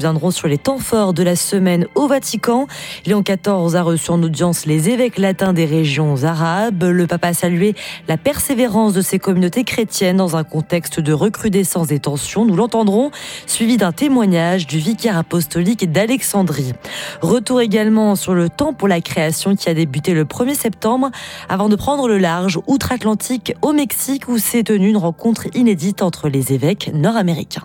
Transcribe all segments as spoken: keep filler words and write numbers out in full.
Viendrons sur les temps forts de la semaine au Vatican. Léon quatorze a reçu en audience les évêques latins des régions arabes. Le pape a salué la persévérance de ces communautés chrétiennes dans un contexte de recrudescence des tensions. Nous l'entendrons, suivi d'un témoignage du vicaire apostolique d'Alexandrie. Retour également sur le temps pour la création qui a débuté le premier septembre avant de prendre le large outre-Atlantique au Mexique où s'est tenue une rencontre inédite entre les évêques nord-américains.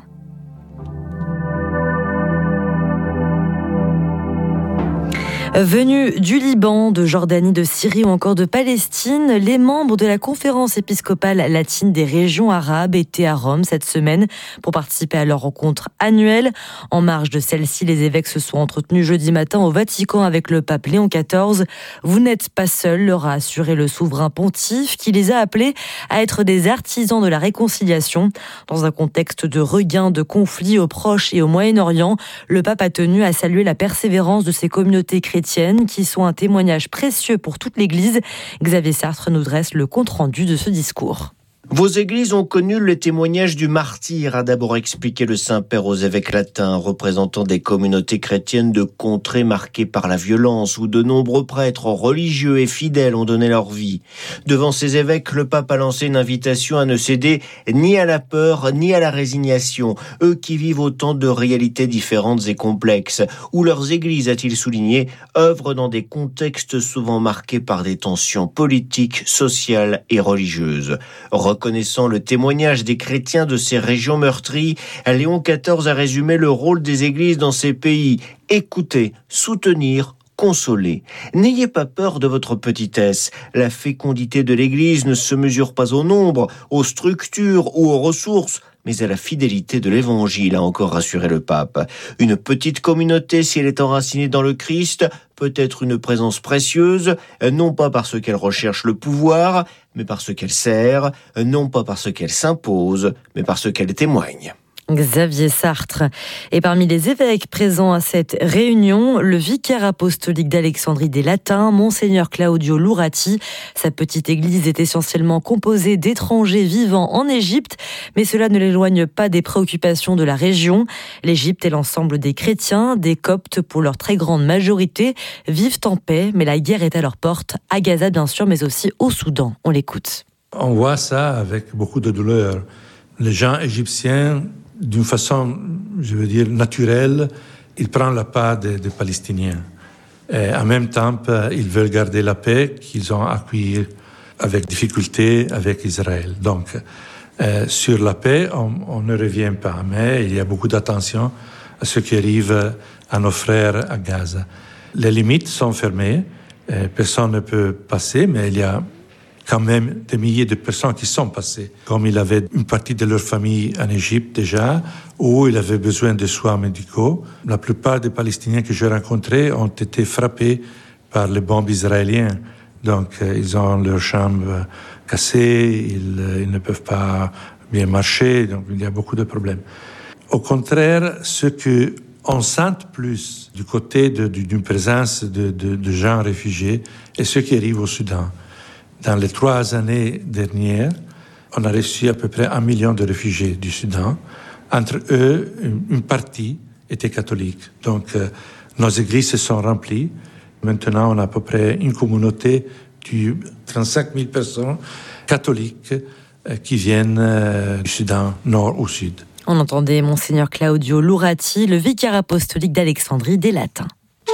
Venus du Liban, de Jordanie, de Syrie ou encore de Palestine, les membres de la conférence épiscopale latine des régions arabes étaient à Rome cette semaine pour participer à leur rencontre annuelle. En marge de celle-ci, les évêques se sont entretenus jeudi matin au Vatican avec le pape Léon quatorze. Vous n'êtes pas seuls, leur a assuré le souverain pontife qui les a appelés à être des artisans de la réconciliation. Dans un contexte de regain de conflits au Proche et au Moyen-Orient, le pape a tenu à saluer la persévérance de ces communautés chrétiennes qui sont un témoignage précieux pour toute l'Église. Xavier Sartre nous dresse le compte-rendu de ce discours. Vos églises ont connu le témoignage du martyr, a d'abord expliqué le Saint-Père aux évêques latins, représentant des communautés chrétiennes de contrées marquées par la violence, où de nombreux prêtres religieux et fidèles ont donné leur vie. Devant ces évêques, le pape a lancé une invitation à ne céder ni à la peur, ni à la résignation, eux qui vivent autant de réalités différentes et complexes, où leurs églises, a-t-il souligné, œuvrent dans des contextes souvent marqués par des tensions politiques, sociales et religieuses. Reconnaissant le témoignage des chrétiens de ces régions meurtries, Léon quatorze a résumé le rôle des églises dans ces pays. Écoutez, soutenir, consoler. N'ayez pas peur de votre petitesse. La fécondité de l'Église ne se mesure pas au nombre, aux structures ou aux ressources, mais à la fidélité de l'Évangile, a encore rassuré le pape. Une petite communauté, si elle est enracinée dans le Christ, peut être une présence précieuse, non pas parce qu'elle recherche le pouvoir, mais parce qu'elle sert, non pas parce qu'elle s'impose, mais parce qu'elle témoigne. Xavier Sartre. Et parmi les évêques présents à cette réunion, le vicaire apostolique d'Alexandrie des Latins, Monseigneur Claudio Lurati. Sa petite église est essentiellement composée d'étrangers vivant en Égypte, mais cela ne l'éloigne pas des préoccupations de la région. L'Égypte et l'ensemble des chrétiens, des Coptes pour leur très grande majorité, vivent en paix, mais la guerre est à leur porte, à Gaza bien sûr, mais aussi au Soudan. On l'écoute. On voit ça avec beaucoup de douleur. Les gens égyptiens, d'une façon, je veux dire, naturelle, ils prennent la part des, des Palestiniens. Et en même temps, ils veulent garder la paix qu'ils ont acquis avec difficulté avec Israël. Donc, euh, sur la paix, on, on ne revient pas, mais il y a beaucoup d'attention à ce qui arrive à nos frères à Gaza. Les limites sont fermées, personne ne peut passer, mais il y a quand même des milliers de personnes qui sont passées. Comme il avait une partie de leur famille en Égypte déjà, où il avait besoin de soins médicaux. La plupart des Palestiniens que j'ai rencontrés ont été frappés par les bombes israéliennes. Donc, euh, ils ont leurs chambres cassées, ils, euh, ils ne peuvent pas bien marcher, donc il y a beaucoup de problèmes. Au contraire, ce que on sent plus du côté de, d'une présence de, de, de gens réfugiés est ce qui arrive au Soudan. Dans les trois années dernières, on a reçu à peu près un million de réfugiés du Soudan. Entre eux, une partie était catholique. Donc, euh, nos églises se sont remplies. Maintenant, on a à peu près une communauté de trente-cinq mille personnes catholiques euh, qui viennent euh, du Soudan, nord ou sud. On entendait Monseigneur Claudio Lurati, le vicaire apostolique d'Alexandrie des Latins.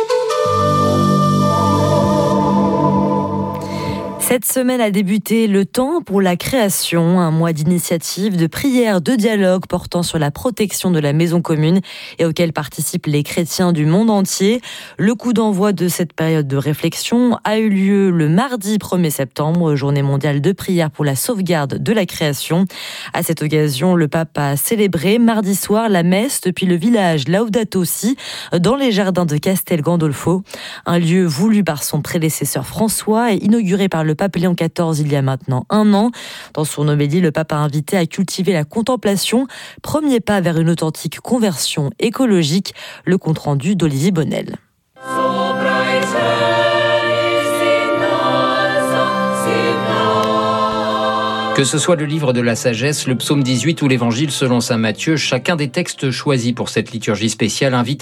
Cette semaine a débuté le temps pour la création, un mois d'initiatives, de prières, de dialogue portant sur la protection de la maison commune et auquel participent les chrétiens du monde entier. Le coup d'envoi de cette période de réflexion a eu lieu le mardi premier septembre, journée mondiale de prière pour la sauvegarde de la création. À cette occasion, le pape a célébré mardi soir la messe depuis le village Laudato Si dans les jardins de Castel Gandolfo, un lieu voulu par son prédécesseur François et inauguré par le pape Léon quatorze il y a maintenant un an. Dans son homélie, le pape a invité à cultiver la contemplation, premier pas vers une authentique conversion écologique. Le compte-rendu d'Olivier Bonnel. Que ce soit le livre de la sagesse, le psaume dix-huit ou l'évangile selon saint Matthieu, chacun des textes choisis pour cette liturgie spéciale invite